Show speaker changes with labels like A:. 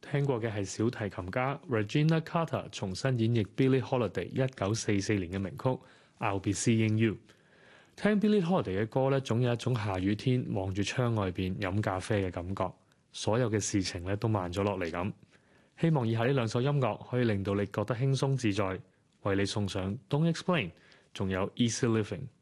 A: 聽過嘅係小提琴家 Regina Carter 重新演繹 Billie Holiday 1944年嘅名曲 I'll Be Seeing You。聽 Billie Holiday 嘅歌咧，總有一種下雨天望住窗外邊飲咖啡嘅感覺，所有嘅事情咧都慢咗落嚟咁。希望以下呢兩首音樂可以令到你覺得輕鬆自在，為你送上 Don't Explain，仲有 Easy Living。